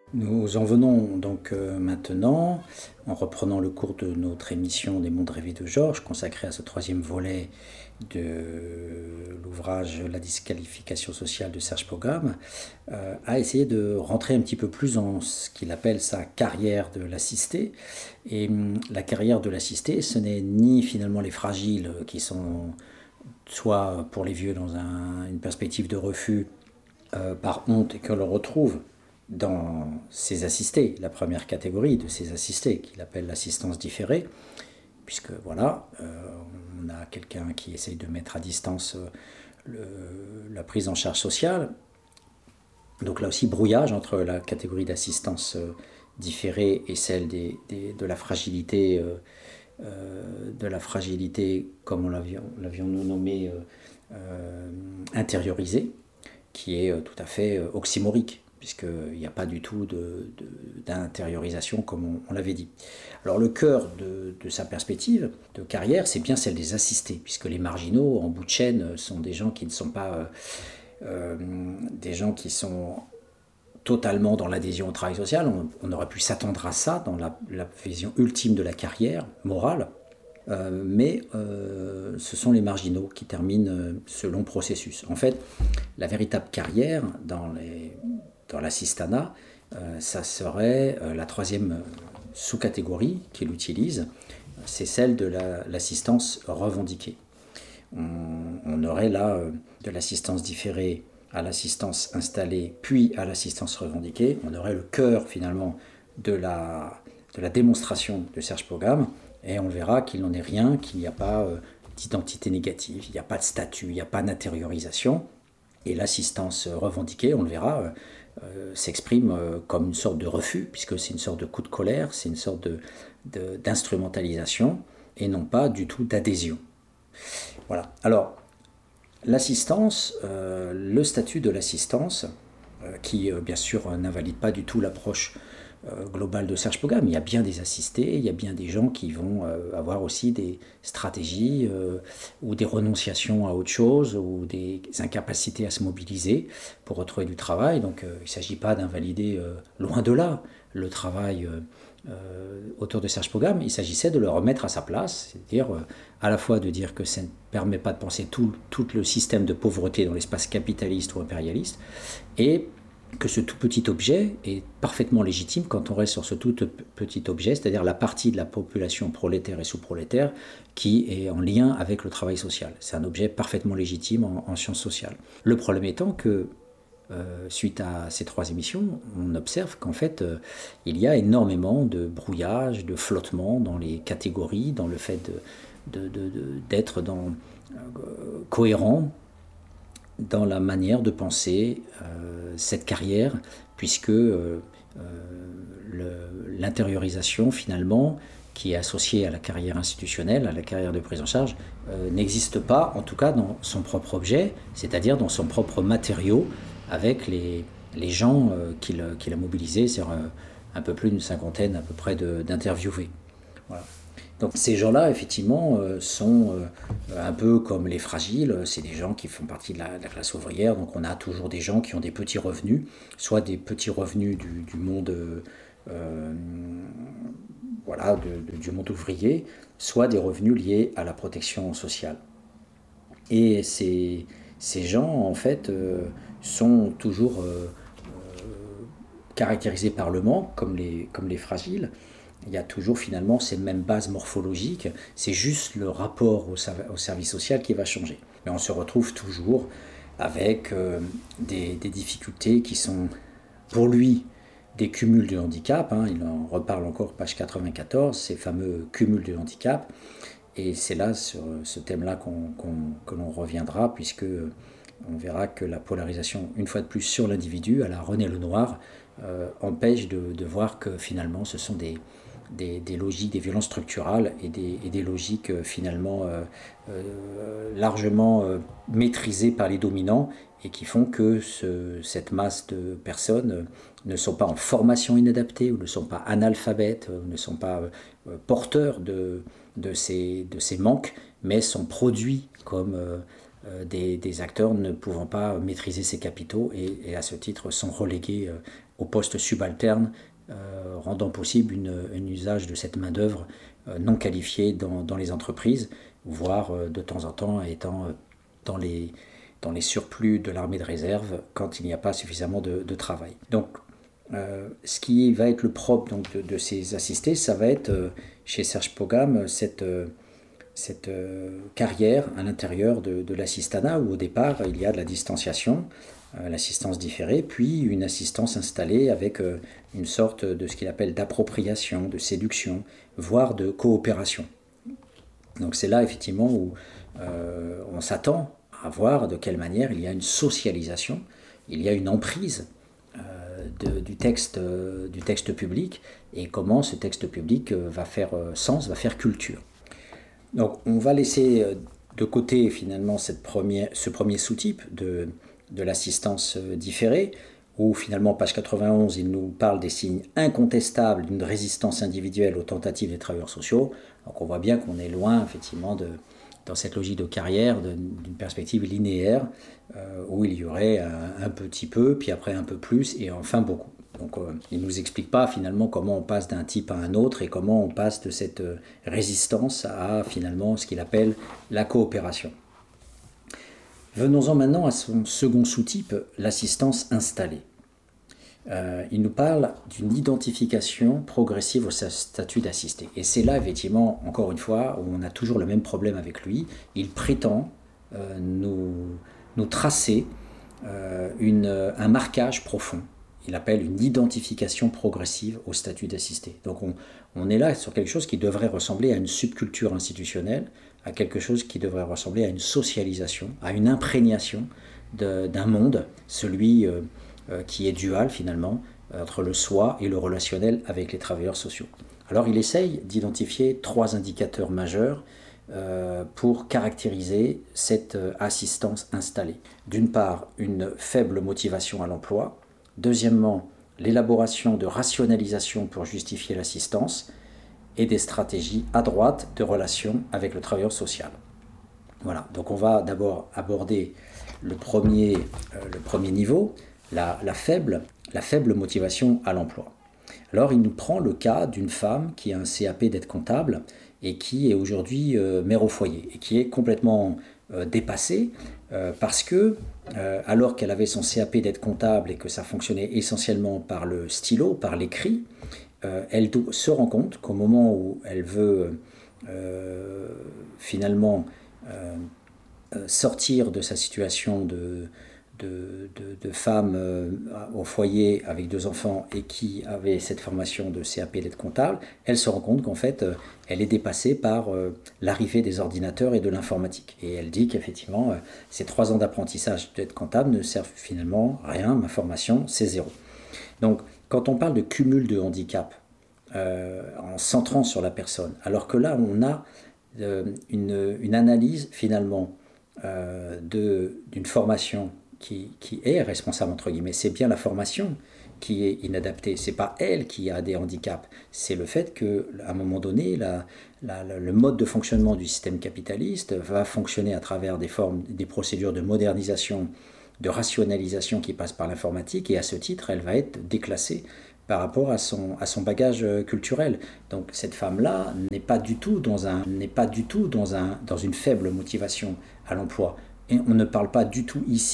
Nous en venons donc maintenant, en reprenant le cours de notre émission des Mondes rêvés de Georges, consacrée à ce troisième volet de l'ouvrage La disqualification sociale de Serge Pogam, à essayer de rentrer un petit peu plus dans ce qu'il appelle sa carrière de l'assisté. Et la carrière de l'assisté, ce n'est ni finalement les fragiles qui sont soit pour les vieux dans une perspective de refus par honte et que l'on retrouve dans ses assistés, la première catégorie de ses assistés, qu'il appelle l'assistance différée, puisque voilà, on a quelqu'un qui essaye de mettre à distance la prise en charge sociale. Donc là aussi, brouillage entre la catégorie d'assistance différée et celle de la fragilité, comme on l'avions nommé, intériorisée, qui est tout à fait oxymorique, puisqu'il n'y a pas du tout d'intériorisation comme on l'avait dit. Alors le cœur de sa perspective de carrière, c'est bien celle des assistés, puisque les marginaux en bout de chaîne sont des gens qui ne sont pas des gens qui sont totalement dans l'adhésion au travail social. On aurait pu s'attendre à ça dans la vision ultime de la carrière morale, mais ce sont les marginaux qui terminent ce long processus. En fait, la véritable carrière dans l'assistanat, ça serait la troisième sous-catégorie qu'il utilise, c'est celle de l'assistance revendiquée. On aurait là de l'assistance différée à l'assistance installée, puis à l'assistance revendiquée. On aurait le cœur finalement de la démonstration de Serge Pogam, et on verra qu'il n'en est rien, qu'il n'y a pas d'identité négative, il n'y a pas de statut, il n'y a pas d'intériorisation. Et l'assistance revendiquée, on le verra, s'exprime comme une sorte de refus, puisque c'est une sorte de coup de colère, c'est une sorte d'instrumentalisation, et non pas du tout d'adhésion. Voilà. Alors, l'assistance, le statut de l'assistance, qui bien sûr n'invalide pas du tout l'approche globale de Serge Pogam. Il y a bien des assistés, il y a bien des gens qui vont avoir aussi des stratégies ou des renonciations à autre chose ou des incapacités à se mobiliser pour retrouver du travail. Donc il ne s'agit pas d'invalider loin de là le travail autour de Serge Pogam. Il s'agissait de le remettre à sa place, c'est-à-dire à la fois de dire que ça ne permet pas de penser tout le système de pauvreté dans l'espace capitaliste ou impérialiste, et que ce tout petit objet est parfaitement légitime quand on reste sur ce tout petit objet, c'est-à-dire la partie de la population prolétaire et sous-prolétaire qui est en lien avec le travail social. C'est un objet parfaitement légitime en sciences sociales. Le problème étant que, suite à ces trois émissions, on observe qu'en fait, il y a énormément de brouillage, de flottement dans les catégories, dans le fait d'être cohérent dans la manière de penser cette carrière, puisque l'intériorisation finalement qui est associée à la carrière institutionnelle, à la carrière de prise en charge, n'existe pas, en tout cas dans son propre objet, c'est-à-dire dans son propre matériau, avec les gens qu'il a mobilisés, c'est-à-dire un peu plus d'une cinquantaine à peu près d'interviewés. Voilà. Donc ces gens-là, effectivement, sont un peu comme les fragiles, c'est des gens qui font partie de la classe ouvrière, donc on a toujours des gens qui ont des petits revenus, soit des petits revenus du monde, voilà, du monde ouvrier, soit des revenus liés à la protection sociale. Et ces gens, en fait, sont toujours caractérisés par le manque, comme les fragiles. Il y a toujours finalement ces mêmes bases morphologiques, c'est juste le rapport au service social qui va changer. Mais on se retrouve toujours avec des difficultés qui sont pour lui des cumuls de handicap, hein, il en reparle encore page 94, ces fameux cumuls de handicap, et c'est là sur ce thème-là que l'on reviendra, puisque on verra que la polarisation, une fois de plus sur l'individu, à la René Lenoir, empêche de voir que finalement ce sont des logiques, des violences structurales et des logiques finalement largement maîtrisées par les dominants et qui font que cette masse de personnes ne sont pas en formation inadaptée ou ne sont pas analphabètes, ou ne sont pas porteurs de ces manques, mais sont produits comme des acteurs ne pouvant pas maîtriser ces capitaux et à ce titre sont relégués au poste subalterne, rendant possible un usage de cette main-d'œuvre non qualifiée dans les entreprises, voire de temps en temps étant dans les surplus de l'armée de réserve quand il n'y a pas suffisamment de travail. Donc, ce qui va être le propre donc, de ces assistés, ça va être chez Serge Pogam cette carrière à l'intérieur de l'assistanat où au départ il y a de la distanciation, l'assistance différée, puis une assistance installée avec une sorte de ce qu'il appelle d'appropriation, de séduction, voire de coopération. Donc c'est là effectivement où on s'attend à voir de quelle manière il y a une socialisation, il y a une emprise du texte public et comment ce texte public va faire sens, va faire culture. Donc on va laisser de côté finalement ce premier sous-type de l'assistance différée, où finalement, page 91, il nous parle des signes incontestables d'une résistance individuelle aux tentatives des travailleurs sociaux. Donc on voit bien qu'on est loin effectivement dans cette logique de carrière, d'une perspective linéaire, où il y aurait un petit peu, puis après un peu plus, et enfin beaucoup. Donc il ne nous explique pas finalement comment on passe d'un type à un autre et comment on passe de cette résistance à finalement ce qu'il appelle la coopération. Venons-en maintenant à son second sous-type, l'assistance installée. Il nous parle d'une identification progressive au statut d'assisté. Et c'est là, effectivement, encore une fois, où on a toujours le même problème avec lui. Il prétend nous tracer un marquage profond. Il appelle une identification progressive au statut d'assisté. Donc on est là sur quelque chose qui devrait ressembler à une subculture institutionnelle, à quelque chose qui devrait ressembler à une socialisation, à une imprégnation d'un monde, celui qui est dual finalement, entre le soi et le relationnel avec les travailleurs sociaux. Alors il essaye d'identifier 3 indicateurs majeurs pour caractériser cette assistance installée. D'une part, une faible motivation à l'emploi. Deuxièmement, l'élaboration de rationalisation pour justifier l'assistance et des stratégies adroites de relation avec le travailleur social. Voilà, donc on va d'abord aborder le premier niveau, la faible motivation à l'emploi. Alors il nous prend le cas d'une femme qui a un CAP d'aide comptable et qui est aujourd'hui mère au foyer et qui est complètement dépassée parce que alors qu'elle avait son CAP d'aide comptable et que ça fonctionnait essentiellement par le stylo, par l'écrit, elle se rend compte qu'au moment où elle veut finalement sortir de sa situation de femme au foyer avec 2 enfants et qui avait cette formation de CAP d'aide comptable, elle se rend compte qu'en fait, elle est dépassée par l'arrivée des ordinateurs et de l'informatique. Et elle dit qu'effectivement, ces 3 ans d'apprentissage d'aide comptable ne servent finalement à rien, ma formation, c'est 0. Donc, quand on parle de cumul de handicap, en centrant sur la personne, alors que là, on a une analyse finalement d'une formation qui est responsable, entre guillemets. C'est bien la formation qui est inadaptée. C'est pas elle qui a des handicaps. C'est le fait qu'à un moment donné, le mode de fonctionnement du système capitaliste va fonctionner à travers des procédures de modernisation, de rationalisation qui passent par l'informatique, et à ce titre, elle va être déclassée par rapport à son bagage culturel. Donc cette femme-là n'est pas du tout dans une faible motivation à l'emploi. Et on ne parle pas du tout ici